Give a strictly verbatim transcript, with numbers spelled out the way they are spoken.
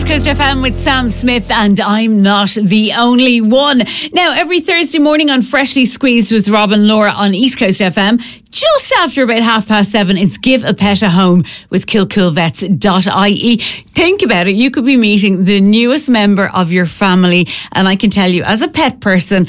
Coast F M with Sam Smith, and I'm not the only one. Now, every Thursday morning on Freshly Squeezed with Rob and Laura on East Coast F M, just after about half past seven, it's Give a Pet a Home with kill cool vets dot I E. Think about it, you could be meeting the newest member of your family, and I can tell you, as a pet person,